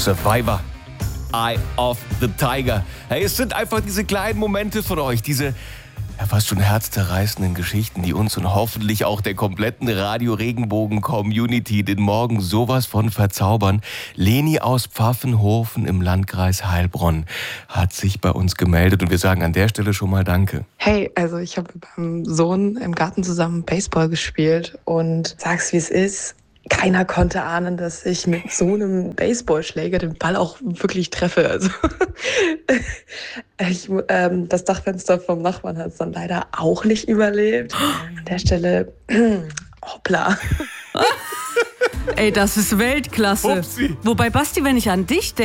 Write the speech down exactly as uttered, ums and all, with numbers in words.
Survivor. Eye of the Tiger. Hey, es sind einfach diese kleinen Momente von euch, diese ja, fast schon herzzerreißenden Geschichten, die uns und hoffentlich auch der kompletten Radio-Regenbogen-Community den Morgen sowas von verzaubern. Leni aus Pfaffenhofen im Landkreis Heilbronn hat sich bei uns gemeldet und wir sagen an der Stelle schon mal Danke. Hey, also ich habe mit meinem Sohn im Garten zusammen Baseball gespielt und sag's wie es ist. Keiner konnte ahnen, dass ich mit so einem Baseballschläger den Ball auch wirklich treffe. Also ich, ähm, das Dachfenster vom Nachbarn hat es dann leider auch nicht überlebt. An der Stelle, hoppla. Ey, das ist Weltklasse. Upsi. Wobei, Basti, wenn ich an dich denke,